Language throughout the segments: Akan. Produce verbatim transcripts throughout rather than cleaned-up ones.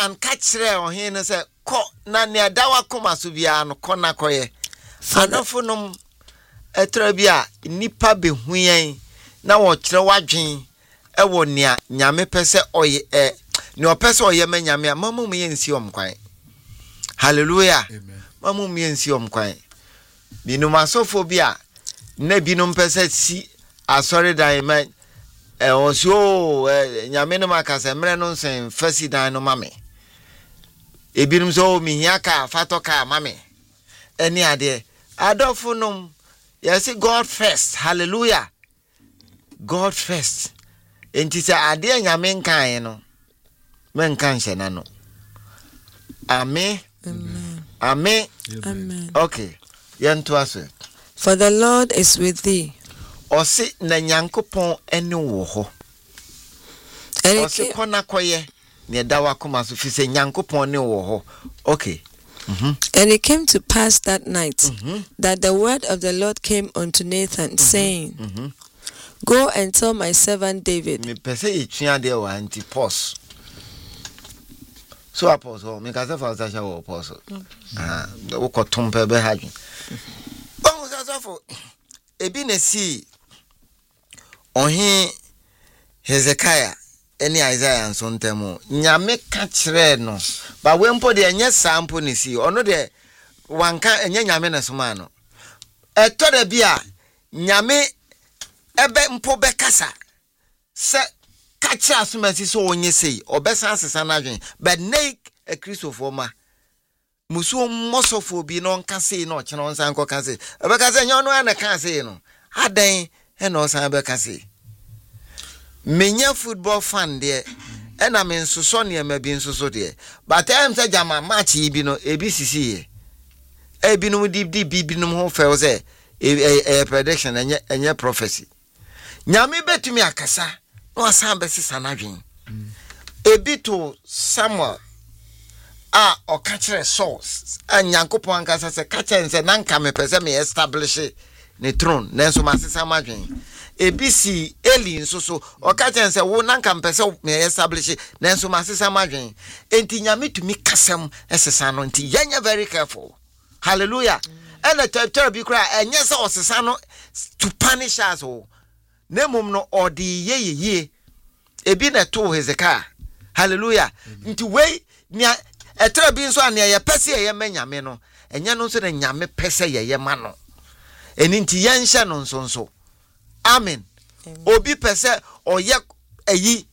Satan kachre on hin say ko na ne dawa koma so bia no kona koye adofonom etra bia nipa behuyen na wo kire wadwen e wo nea nyame pese oye eh ne opese oye ma nyame amamu me yensi omkwan. Hallelujah. Amen. Mamu me yensi omkwan. Binum asofo bia na binum pese si asori dan ma eh osio eh nyame no makasa mre no nsen fasi dan no mame. Ebinum so mi hiaka fatoka mame. Eni ade adofunum yes God first. Hallelujah. God first. Enti se ade nyame nkan no men kan hye no. Amen. Amen. Amen. Amen. Okay. Yento aso. For the Lord is with thee. Osi na Nyankopon eni wo ho. Osi kona koye ne dawa koma so fi se Nyankopon ne wo ho. Okay. Mm-hmm. And it came to pass that night mm-hmm. that the word of the Lord came unto Nathan, mm-hmm. saying, mm-hmm. Go and tell my servant David. Me pese itwa de wa anti pause. So apostle, me ka se fa sa sha apostle. Ah, wo ko tumpe be haju. Bon sa so fo ebi na si ohin Hezekiah eni Isaiah nso ntemu nyame ka kire no ba wempo de enye sampo ne si ono de wanka enye nyame na soma no eto de bia nyame ebe mpo be kasa se ka kire asomasi so onye sei obesa asesa na dwen but nei a Christopher ma musu mosofo bi no nka sei no kire onsan ko ka sei ebe ka sei nyono na ka sei no adan e no san be ka sei menya football fan de e na me nsoso ne ma bi nsoso de but I am say jama match yi bi no e bi sisi ye e bi no di di bi bi no ho fe o say e prediction enye enye prophecy nyame betumi akasa no asan be sisa na dwen e bi to Samuel a o ka kire source anyankopon akasa se ka kire se nanka me pese me establish ne throne nenso masisa ma dwen ebisi Eli nsoso okachen se wo nanka mpese me establish nenso masisa madwen enti nyame tumi kasem esesa no enti yenya very careful. Hallelujah. And the chapter bi kra enye se osesa no to punish us o nemum no odi ye ye ebi na to Hezekiah. Hallelujah. Enti we nia etra bi nso ane ye pese ye nyame no enye no nso na nyame pese ye ye ma no eni enti yenhye no nso nso. Amen. Amen. Obi pese oye eyi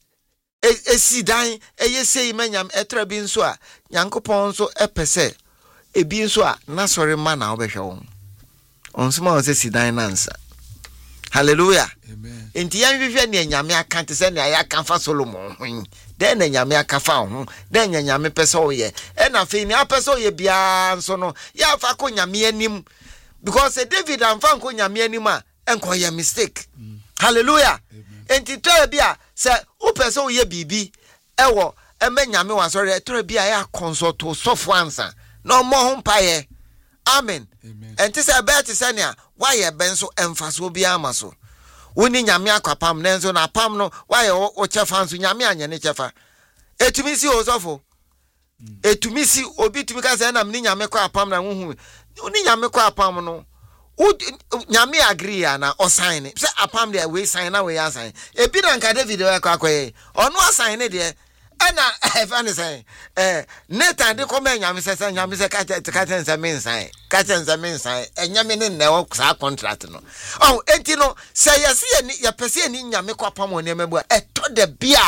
esidan eye sei manyam etra bi nso a Nyankopon nso epese ebi nso a na sori ma na obehwe won onsuma o se sidan nansa. Hallelujah. Amen. Enti yanhwehwe ne nyame akante se ne aya kanfa Solomon hwin den ne nyame akafa ho den nyame pese oye e na fe ni apese oye bia nso no ya fa ko nyame anim because David amfa ko nyame anim a enko ya mistake. Mm. Hallelujah. Enti tore bia se upese oye bibi ewo eme nyame wasore tore bia ya consult sofo ansa no mo ho mpaye. Amen. Enti se be ti se ne a waye benso emfaso bia amaso woni nyame akwapam nenso na pam no waye o chefa nso nyame anya ne chefa etumi si osofo. Mm. Etumi si obi tumi ka se na mni nyame kwa pam na huhu woni nyame kwa pam no nyame agree na o sign say apam there we sign na we sign e bi na nka David we kwa kwaye ono sign ne de na e fa ne say eh Nathan de come nyame say nyame say ka ka ten say men sign ka ten say men sign enyame ne na o sa contract no oh enti no say yes ye ni ya pese ni nyame kwa pam ne mebu e to de bia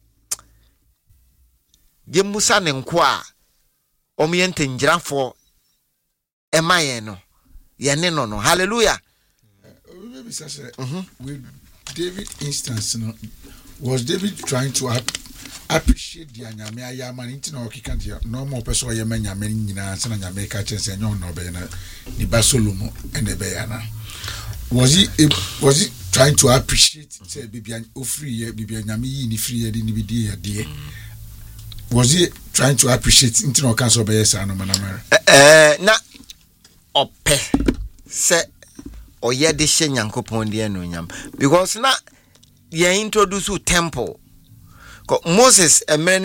ye musa ne nko a o me yente njirafo e maye no yene no no. Hallelujah. Maybe such a with David instance, no, was David trying to ap- appreciate the anyame ayama nti na okika dia no more person yema nyame nyina se na nyame ka chense nyon no be na ni ba Solomon ene be yana was he was he trying to appreciate say bibia ofri ye bibia nyame yi ni free ye ni bi die ye was he trying to appreciate nti na oka so be yes no manamara eh na ope se oye de hye Nyankopon de anonyam because na ye introduce temple Moses emere